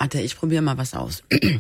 Warte, ich probiere mal was aus.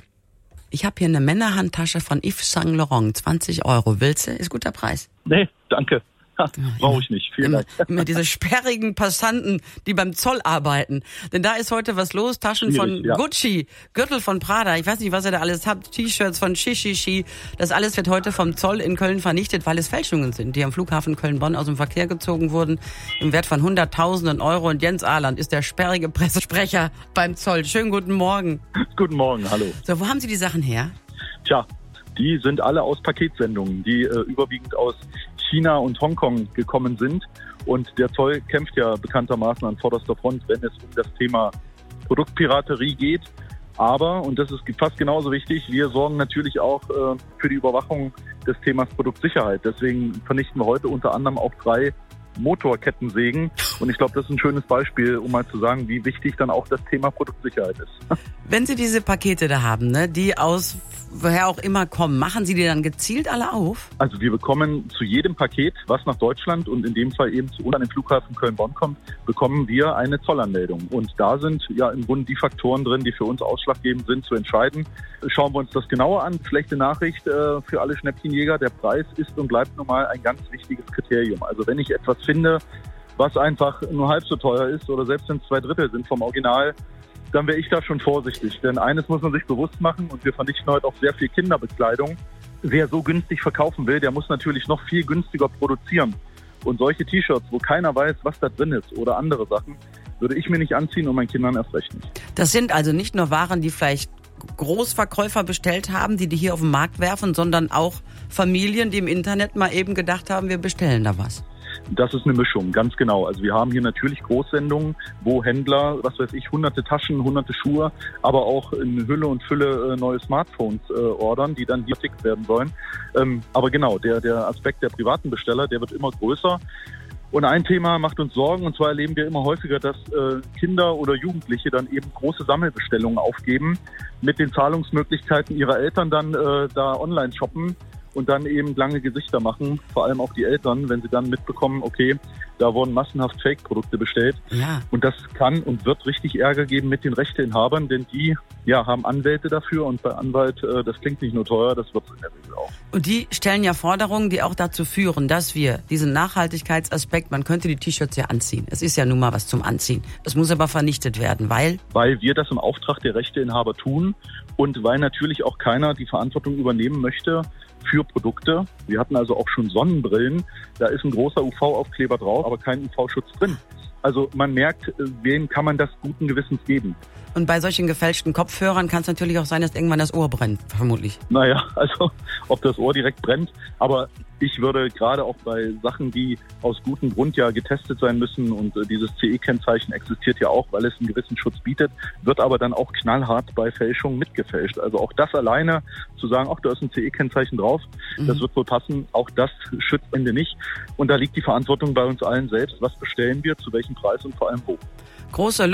Ich habe hier eine Männerhandtasche von Yves Saint Laurent, 20 €. Willst du? Ist guter Preis. Nee, danke. Brauche ich nicht. Vielen Dank. Immer diese sperrigen Passanten, die beim Zoll arbeiten. Denn da ist heute was los. Taschen von Gucci, Gürtel von Prada, ich weiß nicht, was ihr da alles habt, T-Shirts von Shishishi. Das alles wird heute vom Zoll in Köln vernichtet, weil es Fälschungen sind, die am Flughafen Köln-Bonn aus dem Verkehr gezogen wurden, im Wert von Hunderttausenden Euro. Und Jens Ahland ist der sperrige Pressesprecher beim Zoll. Schönen guten Morgen. Guten Morgen, hallo. So, wo haben Sie die Sachen her? Tja, die sind alle aus Paketsendungen, die überwiegend aus China und Hongkong gekommen sind. Und der Zoll kämpft ja bekanntermaßen an vorderster Front, wenn es um das Thema Produktpiraterie geht. Aber, und das ist fast genauso wichtig, wir sorgen natürlich auch für die Überwachung des Themas Produktsicherheit. Deswegen vernichten wir heute unter anderem auch 3 Motorkettensägen. Und ich glaube, das ist ein schönes Beispiel, um mal zu sagen, wie wichtig dann auch das Thema Produktsicherheit ist. Wenn Sie diese Pakete da haben, ne, die aus woher auch immer kommen, machen Sie die dann gezielt alle auf? Also wir bekommen zu jedem Paket, was nach Deutschland und in dem Fall eben zu uns an den Flughafen Köln-Bonn kommt, bekommen wir eine Zollanmeldung. Und da sind ja im Grunde die Faktoren drin, die für uns ausschlaggebend sind, zu entscheiden. Schauen wir uns das genauer an. Schlechte Nachricht für alle Schnäppchenjäger. Der Preis ist und bleibt nun mal ein ganz wichtiges Kriterium. Also wenn ich etwas finde, was einfach nur halb so teuer ist oder selbst wenn es 2/3 sind vom Original, dann wäre ich da schon vorsichtig. Denn eines muss man sich bewusst machen und wir vernichten heute auch sehr viel Kinderbekleidung. Wer so günstig verkaufen will, der muss natürlich noch viel günstiger produzieren. Und solche T-Shirts, wo keiner weiß, was da drin ist oder andere Sachen, würde ich mir nicht anziehen und meinen Kindern erst recht nicht. Das sind also nicht nur Waren, die vielleicht Großverkäufer bestellt haben, die hier auf den Markt werfen, sondern auch Familien, die im Internet mal eben gedacht haben, wir bestellen da was. Das ist eine Mischung, ganz genau. Also wir haben hier natürlich Großsendungen, wo Händler, was weiß ich, hunderte Taschen, hunderte Schuhe, aber auch in Hülle und Fülle neue Smartphones ordern, die dann hier vertickt werden sollen. Aber genau, der Aspekt der privaten Besteller, der wird immer größer. Und ein Thema macht uns Sorgen, und zwar erleben wir immer häufiger, dass Kinder oder Jugendliche dann eben große Sammelbestellungen aufgeben, mit den Zahlungsmöglichkeiten ihrer Eltern dann da online shoppen und dann eben lange Gesichter machen, vor allem auch die Eltern, wenn sie dann mitbekommen, okay, da wurden massenhaft Fake-Produkte bestellt. Ja. Und das kann und wird richtig Ärger geben mit den Rechteinhabern, denn die haben Anwälte dafür und bei Anwalt, das klingt nicht nur teuer, das wird es in der Regel auch. Und die stellen ja Forderungen, die auch dazu führen, dass wir diesen Nachhaltigkeitsaspekt, man könnte die T-Shirts ja anziehen. Es ist ja nun mal was zum Anziehen. Es muss aber vernichtet werden, weil? Weil wir das im Auftrag der Rechteinhaber tun und weil natürlich auch keiner die Verantwortung übernehmen möchte für Produkte. Wir hatten also auch schon Sonnenbrillen, da ist ein großer UV-Aufkleber drauf, aber kein UV-Schutz drin. Also man merkt, wem kann man das guten Gewissens geben. Und bei solchen gefälschten Kopfhörern kann es natürlich auch sein, dass irgendwann das Ohr brennt, vermutlich. Naja, also ob das Ohr direkt brennt, aber ich würde gerade auch bei Sachen, die aus gutem Grund ja getestet sein müssen und dieses CE-Kennzeichen existiert ja auch, weil es einen gewissen Schutz bietet, wird aber dann auch knallhart bei Fälschung mitgefälscht. Also auch das alleine zu sagen, ach, da ist ein CE-Kennzeichen drauf, das wird wohl passen, auch das schützt am Ende nicht. Und da liegt die Verantwortung bei uns allen selbst. Was bestellen wir, zu welchem Preis und vor allem wo? Große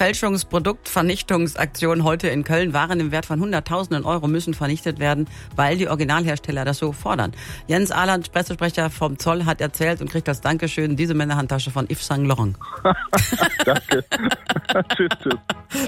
Luxus-Fälschungsproduktvernichtungsaktion heute in Köln. Waren im Wert von Hunderttausenden Euro müssen vernichtet werden, weil die Originalhersteller das so fordern. Jens Ahland, Pressesprecher vom Zoll, hat erzählt und kriegt als Dankeschön diese Männerhandtasche von Yves Saint Laurent. Danke. Tschüss.